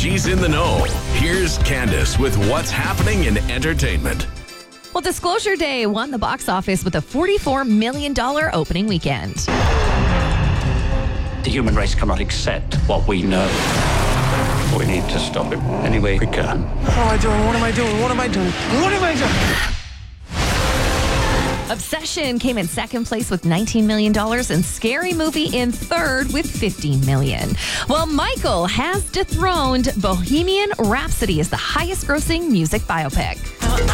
She's in the know. Here's Candace with what's happening in entertainment. Well, Disclosure Day won the box office with a $44 million opening weekend. The human race cannot accept what we know. We need to stop it any way we can. What am I doing? What am I doing? What am I doing? What am I doing? Obsession came in second place with $19 million and Scary Movie in third with $15 million. Well, Michael has dethroned Bohemian Rhapsody as the highest grossing music biopic.